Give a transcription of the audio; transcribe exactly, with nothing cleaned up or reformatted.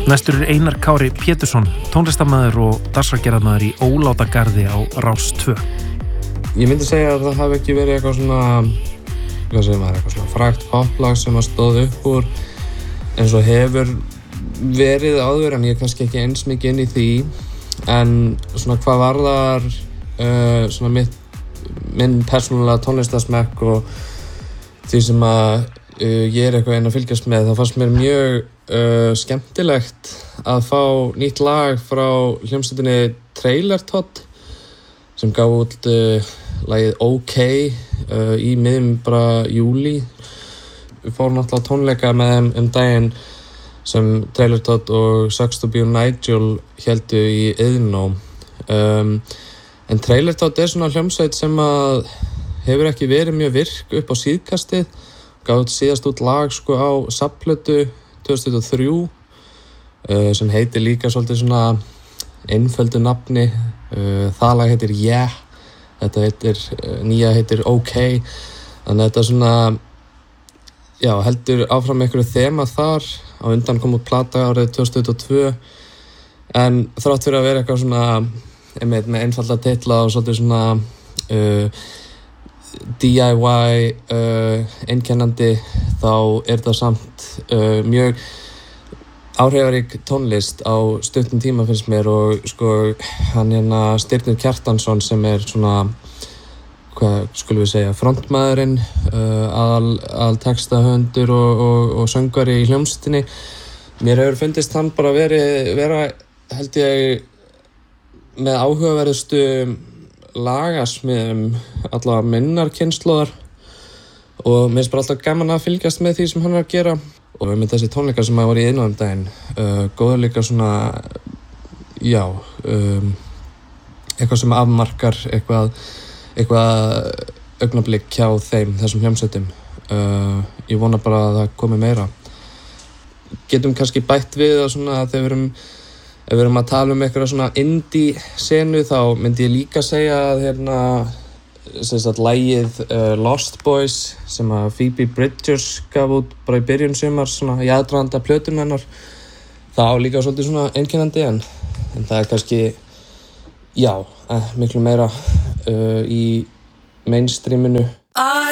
Næstur er Einar Kári Pétursson, tónlistarmaður og dagskrárgerðarmaður í Ólátagarði á Rás tvö. Ég myndi segja að það hafi ekki verið eitthvað svona, hvað segir maður, eitthvað svona frægt poplag sem að stóð upp úr eins og hefur verið áður, en ég er kannski ekki eins mikið inn í því. En svona hvað varðar uh, svona mitt, minn persónulega tónlistarsmekk og því sem að uh, ég er eitthvað einn að fylgjast með, þá fannst mér mjög uh, skemmtilegt að fá nýtt lag frá hljómsveitinni Trailer Todd sem gaf út uh, lagið OK uh, í miðjum bara júlí. Við fórum náttúrulega á tónleika með þeim um daginn sem Trailer Todd og Sucks to be Nigel héldu í Iðnó. Um, en Trailer Todd er svona hljómsveit sem að hefur ekki verið mjög virk upp á síðkastið. Gaf út síðast út lag sko á safnplötu tvö þúsund og þrjú uh, sem heitir líka svolítið svona einföldu nafni. Uh, það lag heitir Yeah, þetta heitir, uh, nýja heitir OK. Þannig að þetta svona, já, heldur áfram einhverju þema þar. Á undan kom út plata árið tvö þúsund og tvö. En þrátt fyrir að vera eitthvað svona, einmitt með einfalda titla og svolítið svona uh, D I Y uh, einkennandi, þá er það samt uh, mjög áhrifarík tónlist á stuttum tíma finnst mér. Og sko hann hérna Stirnir Kjartansson sem er svona, hvað skulum við segja, frontmaðurinn, uh, aðal, aðal textahöfundur og, og, og söngvari í hljómsveitinni. Mér hefur fundist hann bara verið, vera held ég með áhugaverðustu lagasmiðum allavega minnar kynslóðar, og mér finnst bara alltaf gaman að fylgjast með því sem hann er að gera. Og með þessi tónleika sem að voru í Iðnó um daginn, uh, góður líka svona, já, um, eitthvað sem afmarkar eitthvað, eitthvað augnablik hjá þeim, þessum hljómsveitum. Uh, ég vona bara að það komi meira. Getum kannski bætt við að svona þegar við erum Ef við erum að tala um eitthvað svona indie senu, þá myndi ég líka segja að hérna, sem sagt, lagið uh, Lost Boys sem að Phoebe Bridgers gaf út bara í byrjun sumars, svona í aðdraganda plötunni hennar, það á líka svolítið svona einkennandi, en, en það er kannski, já, eh, miklu meira uh, í mainstreaminu.